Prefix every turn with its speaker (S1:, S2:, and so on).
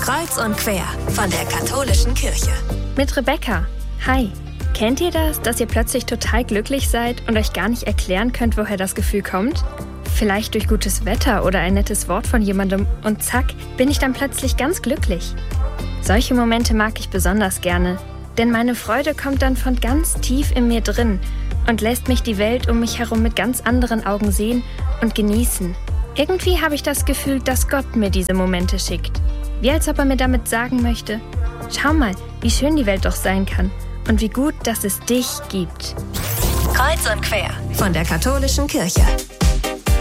S1: Kreuz und quer von der katholischen Kirche.
S2: Mit Rebecca. Hi. Kennt ihr das, dass ihr plötzlich total glücklich seid und euch gar nicht erklären könnt, woher das Gefühl kommt? Vielleicht durch gutes Wetter oder ein nettes Wort von jemandem und zack, bin ich dann plötzlich ganz glücklich. Solche Momente mag ich besonders gerne, denn meine Freude kommt dann von ganz tief in mir drin und lässt mich die Welt um mich herum mit ganz anderen Augen sehen und genießen. Irgendwie habe ich das Gefühl, dass Gott mir diese Momente schickt. Wie als ob er mir damit sagen möchte, schau mal, wie schön die Welt doch sein kann und wie gut, dass es dich gibt.
S1: Kreuz und quer von der katholischen Kirche.